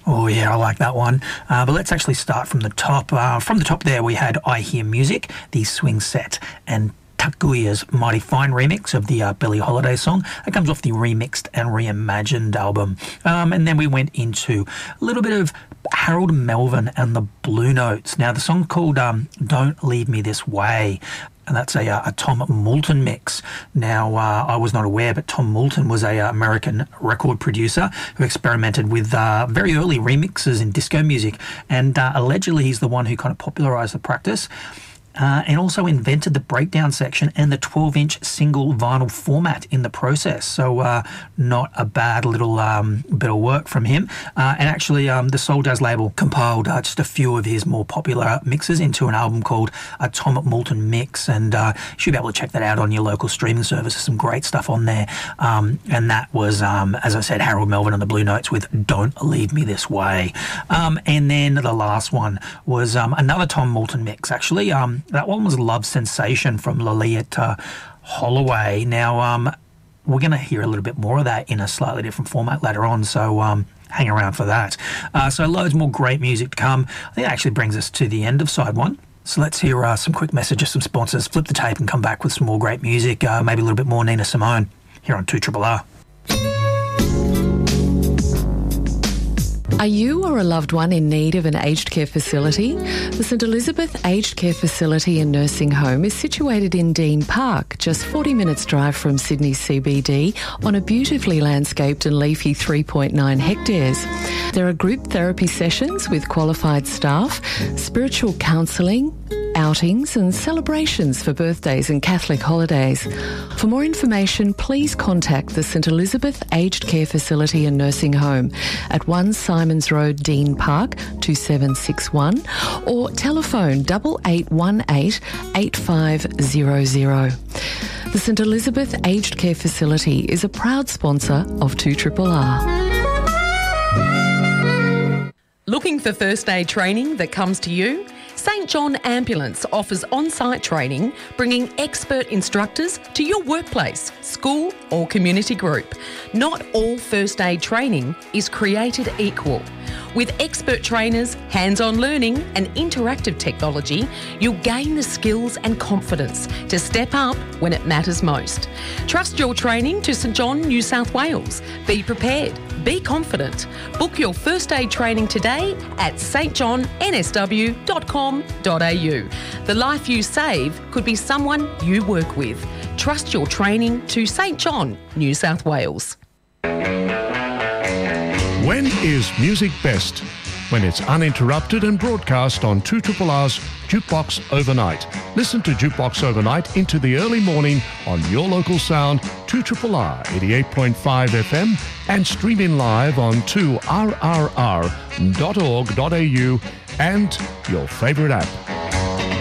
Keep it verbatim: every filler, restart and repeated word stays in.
Oh, yeah, I like that one. Uh, but let's actually start from the top. Uh, from the top there, we had I Hear Music, the Swing Set, and Takuya's Mighty Fine remix of the uh, Billie Holiday song. That comes off the Remixed and Reimagined album. Um, and then we went into a little bit of Harold Melvin and the Blue Notes. Now, the song called um, Don't Leave Me This Way. And that's a, a Tom Moulton mix. Now, uh, I was not aware, but Tom Moulton was a uh, American record producer who experimented with uh, very early remixes in disco music. And uh, allegedly, he's the one who kind of popularized the practice. Uh, and also invented the breakdown section and the twelve-inch single vinyl format in the process. So uh, not a bad little um, bit of work from him. Uh, and actually, um, the Soul Jazz label compiled uh, just a few of his more popular mixes into an album called a Tom Moulton Mix. And uh, you should be able to check that out on your local streaming service. There's some great stuff on there. Um, and that was, um, as I said, Harold Melvin and the Blue Notes with Don't Leave Me This Way. Um, and then the last one was um, another Tom Moulton mix, actually. Um, That one was Love Sensation from Lolita Holloway. Now, um, we're going to hear a little bit more of that in a slightly different format later on, so um, hang around for that. Uh, so loads more great music to come. I think that actually brings us to the end of side one. So let's hear uh, some quick messages, some sponsors, flip the tape and come back with some more great music, uh, maybe a little bit more Nina Simone here on two R R. Are you or a loved one in need of an aged care facility? The St Elizabeth Aged Care Facility and Nursing Home is situated in Dean Park, just forty minutes drive from Sydney C B D, on a beautifully landscaped and leafy three point nine hectares. There are group therapy sessions with qualified staff, spiritual counselling, outings and celebrations for birthdays and Catholic holidays. For more information, please contact the St Elizabeth Aged Care Facility and Nursing Home at one Simons Road, Dean Park, two seven six one, or telephone eight eight one eight, eight five zero zero. The St Elizabeth Aged Care Facility is a proud sponsor of two R R. Looking for first aid training that comes to you? Saint John Ambulance offers on-site training, bringing expert instructors to your workplace, school or community group. Not all first aid training is created equal. With expert trainers, hands-on learning and interactive technology, you'll gain the skills and confidence to step up when it matters most. Trust your training to St John, New South Wales. Be prepared. Be confident. Book your first aid training today at s t john n s w dot com dot a u. The life you save could be someone you work with. Trust your training to St John, New South Wales. When is music best? When it's uninterrupted and broadcast on two R R's Jukebox Overnight. Listen to Jukebox Overnight into the early morning on your local sound, two R R eighty-eight point five F M, and stream in live on two R R R dot org dot a u and your favourite app.